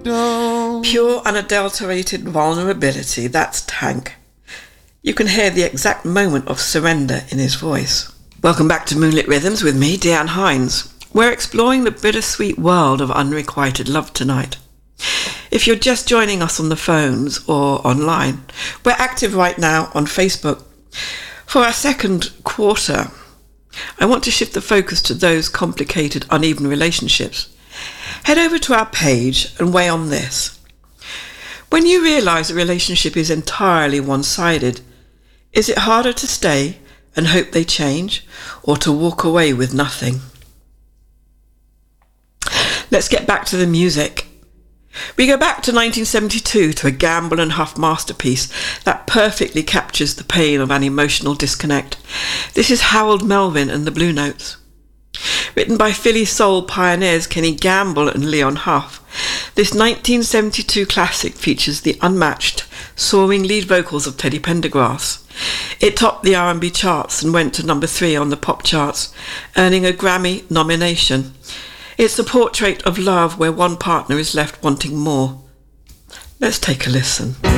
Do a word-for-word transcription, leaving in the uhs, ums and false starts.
Don't. Pure, unadulterated vulnerability, that's Tank. You can hear the exact moment of surrender in his voice. Welcome back to Moonlit Rhythms with me, Deanne Hines. We're exploring the bittersweet world of unrequited love tonight. If you're just joining us on the phones or online, we're active right now on Facebook. For our second quarter, I want to shift the focus to those complicated, uneven relationships. Head over to our page and weigh on this. When you realise a relationship is entirely one-sided, is it harder to stay and hope they change, or to walk away with nothing? Let's get back to the music. We go back to nineteen seventy-two to a Gamble and Huff masterpiece that perfectly captures the pain of an emotional disconnect. This is Harold Melvin and the Blue Notes. Written by Philly soul pioneers Kenny Gamble and Leon Huff, this nineteen seventy-two classic features the unmatched, soaring lead vocals of Teddy Pendergrass. It topped the R and B charts and went to number three on the pop charts, earning a Grammy nomination. It's a portrait of love where one partner is left wanting more. Let's take a listen.